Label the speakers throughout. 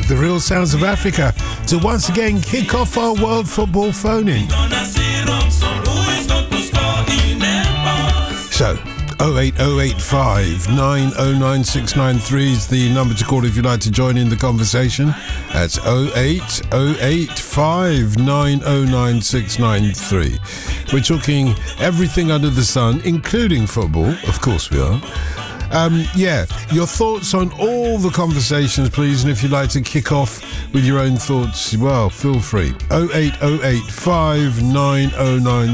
Speaker 1: the real sounds of Africa, to once again kick off our World Football phone-in. So, 08085 909 is the number to call if you'd like to join in the conversation. That's 08085 909 We're talking everything under the sun, including football. Of course we are. Your thoughts on all the conversations, please, and if you'd like to kick off with your own thoughts, well, feel free. 08085 909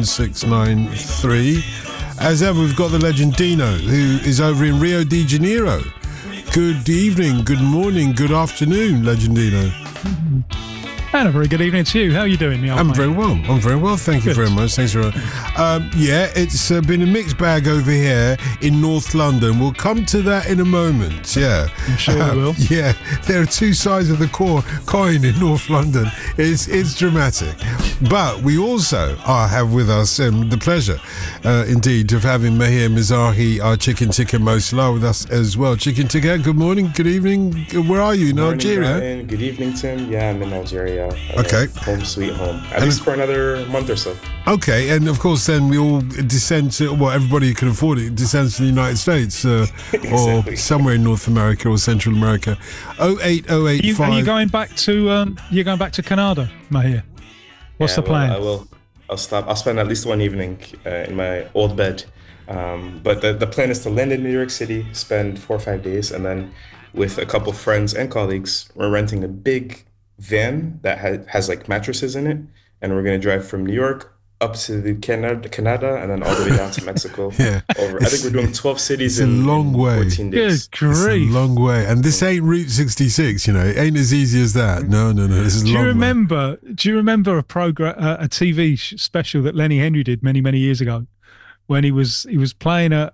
Speaker 1: As ever, we've got the legend Dino, who is over in Rio de Janeiro. Good evening, good morning, good afternoon, legend Dino.
Speaker 2: And a very good evening to you. How are you doing,
Speaker 1: I'm very well. Thank you very much. Thanks for. It's been a mixed bag over here in North London. We'll come to that in a moment. Yeah,
Speaker 2: I'm sure we will.
Speaker 1: Yeah, there are two sides of the coin in North London. It's dramatic, but we also have with us the pleasure, indeed, of having Mahir Mizahi, our chicken tikka Mosla, with us as well. Chicken tikka. Good morning. Good evening. Where are you? Nigeria.
Speaker 3: Morning, good evening, Tim. Yeah, I'm in Nigeria.
Speaker 1: Okay.
Speaker 3: Home sweet home. At least for another month or so.
Speaker 1: Okay, and of course then we all descend to, everybody who can afford it descends to the United States
Speaker 3: Exactly.
Speaker 1: or somewhere in North America or Central America. 08085.
Speaker 2: Are you going back to Canada, Mahir? What's the plan?
Speaker 3: I will. I'll spend at least one evening in my old bed. But the plan is to land in New York City, spend 4 or 5 days, and then with a couple friends and colleagues, we're renting a big van that has like mattresses in it, and we're going to drive from New York up to the Canada, and then all the way down to Mexico.
Speaker 1: Yeah,
Speaker 3: over. I think we're doing 12 cities
Speaker 1: in
Speaker 3: a
Speaker 1: long way.
Speaker 3: 14 days.
Speaker 2: Good grief.
Speaker 1: It's a long way, and this ain't Route 66. It ain't as easy as that. No. This is long.
Speaker 2: Do you remember a TV special that Lenny Henry did many years ago, when he was playing a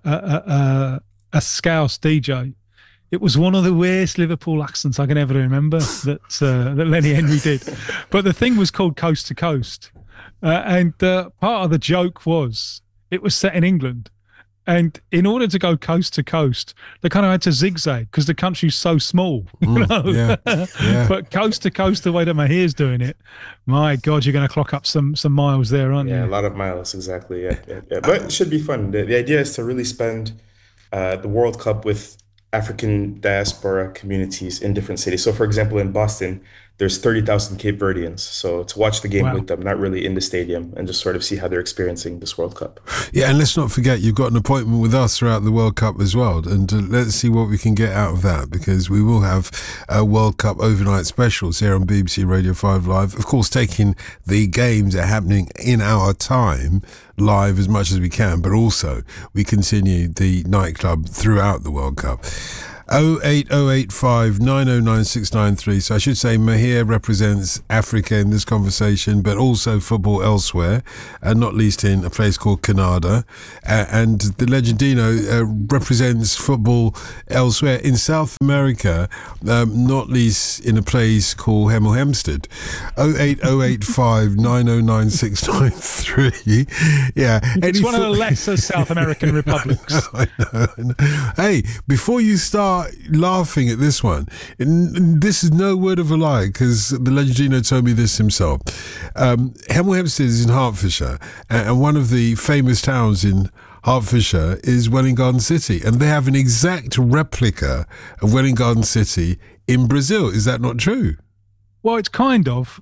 Speaker 2: Scouse DJ? It was one of the worst Liverpool accents I can ever remember that Lenny Henry did. But the thing was called Coast to Coast. And part of the joke was it was set in England. And in order to go coast to coast, they kind of had to zigzag because the country's so small.
Speaker 1: Yeah.
Speaker 2: But coast to coast, the way that Mahir's doing it, my God, you're going to clock up some miles there, aren't you?
Speaker 3: Yeah, a lot of miles, exactly. Yeah. But it should be fun. The idea is to really spend the World Cup with African diaspora communities in different cities. So, for example, in Boston, there's 30,000 Cape Verdeans. So to watch the game with them, not really in the stadium, and just sort of see how they're experiencing this World Cup.
Speaker 1: Yeah, and let's not forget, you've got an appointment with us throughout the World Cup as well. And let's see what we can get out of that, because we will have World Cup overnight specials here on BBC Radio 5 Live. Of course, taking the games that are happening in our time live as much as we can, but also we continue the nightclub throughout the World Cup. 08085 909 693. So I should say Mahir represents Africa in this conversation, but also football elsewhere, and not least in a place called Canada. And the legend Dino represents football elsewhere in South America, not least in a place called Hemel Hempstead. 08085 909 693. Yeah.
Speaker 2: It's one of the lesser South American republics.
Speaker 1: I know. Hey, before you start laughing at this one, this is no word of a lie, because the legend Gino told me this himself. Hemel Hempstead is in Hertfordshire, and one of the famous towns in Hertfordshire is Welwyn Garden City, and they have an exact replica of Welwyn Garden City in Brazil. Is that not true?
Speaker 2: Well, it's kind of.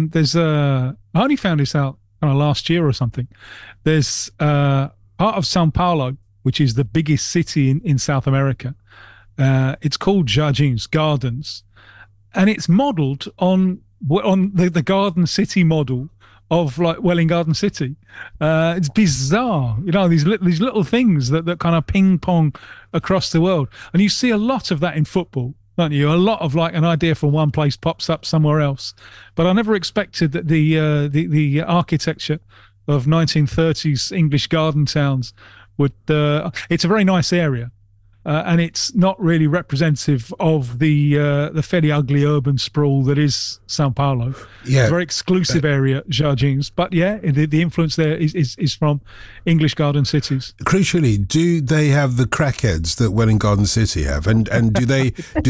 Speaker 2: I only found this out kind of last year or something. There's part of Sao Paulo, which is the biggest city in South America. It's called Jardins, Gardens, and it's modelled on the Garden City model of like Welwyn Garden City. It's bizarre, these little things that kind of ping pong across the world, and you see a lot of that in football, don't you? A lot of like an idea from one place pops up somewhere else. But I never expected that the architecture of 1930s English garden towns would. It's a very nice area. and it's not really representative of the fairly ugly urban sprawl that is Sao Paulo.
Speaker 1: Yeah.
Speaker 2: It's a very exclusive area, Jardins. But yeah, the influence there is from English garden cities.
Speaker 1: Crucially, do they have the crackheads that Welwyn Garden City have, and do they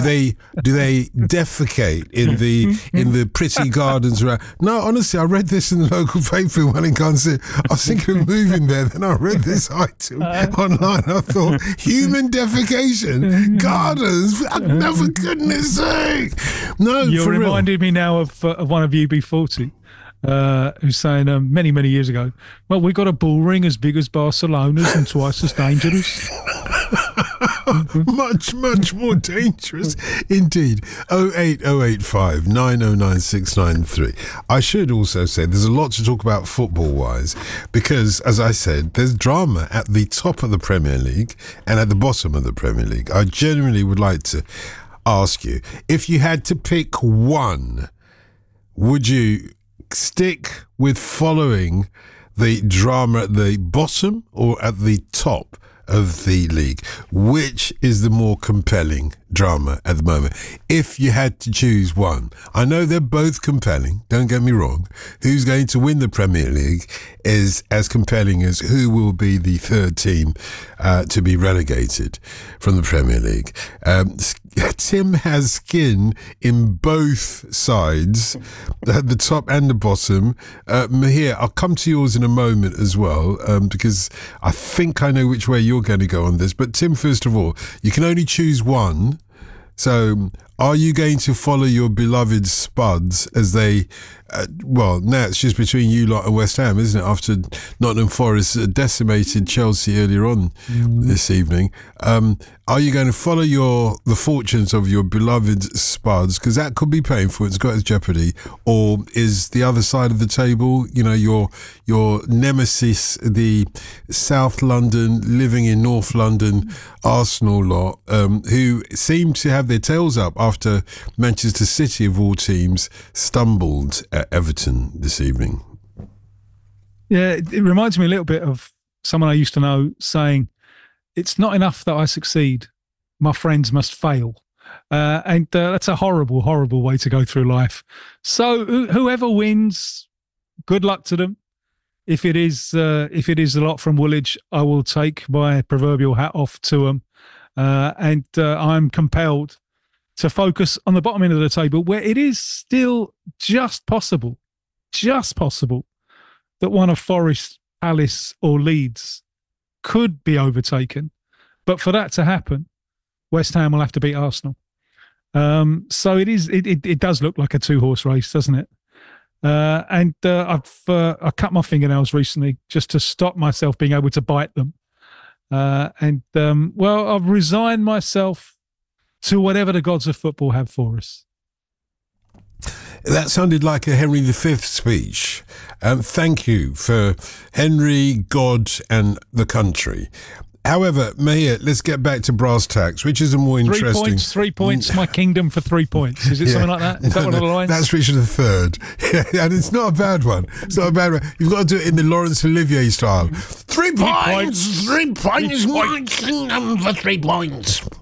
Speaker 1: defecate in the pretty gardens around? No, honestly, I read this in the local paper in Welwyn Garden City. I was thinking of moving there, then I read this item online. I thought, human defecation, gardens, no, for goodness sake. No,
Speaker 2: You're
Speaker 1: for real.
Speaker 2: reminded me now of one of UB40. Who's saying many years ago, well, we got a bull ring as big as Barcelona's and twice as dangerous.
Speaker 1: much more dangerous indeed. 08085 909 693. I should also say there's a lot to talk about football wise, because as I said, there's drama at the top of the Premier League and at the bottom of the Premier League. I genuinely would like to ask you, if you had to pick one, would you stick with following the drama at the bottom or at the top of the league? Which is the more compelling drama at the moment? If you had to choose one, I know they're both compelling, don't get me wrong. Who's going to win the Premier League is as compelling as who will be the third team to be relegated from the Premier League. Tim has skin in both sides, at the top and the bottom. Mahir, I'll come to yours in a moment as well, because I think I know which way you're going to go on this. But Tim, first of all, you can only choose one. So are you going to follow your beloved Spuds as they, now it's just between you lot and West Ham, isn't it? After Nottingham Forest decimated Chelsea earlier on this evening. Are you going to follow the fortunes of your beloved Spuds? Because that could be painful. It's got its jeopardy. Or is the other side of the table, your nemesis, the South London, living in North London Arsenal lot, who seem to have their tails up after Manchester City, of all teams, stumbled at Everton this evening?
Speaker 2: Yeah, it reminds me a little bit of someone I used to know saying, it's not enough that I succeed, my friends must fail. And that's a horrible way to go through life. So whoever wins, good luck to them. If it is a lot from Woolwich, I will take my proverbial hat off to them. And I'm compelled to focus on the bottom end of the table, where it is still just possible that one of Forest, Palace or Leeds could be overtaken. But for that to happen, West Ham will have to beat Arsenal. So it does look like a two-horse race, doesn't it? And I cut my fingernails recently just to stop myself being able to bite them. I've resigned myself to whatever the gods of football have for us.
Speaker 1: That sounded like a Henry V speech. Thank you for Henry, God and the country. However, Mahir, let's get back to brass tacks, which is a more interesting...
Speaker 2: 3 points, my kingdom for 3 points. Is it something like that? Is that one of the lines?
Speaker 1: That's Richard III. Yeah, and it's not a bad one. It's not a bad one. You've got to do it in the Laurence Olivier style. 3 points! 3 points, my kingdom for 3 points.